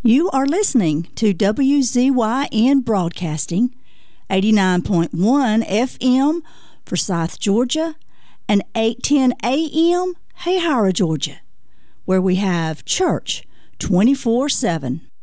You are listening to WZYN Broadcasting, 89.1 FM, Forsyth, Georgia, and 810 AM, Hayhara, Georgia, where we have church 24/7.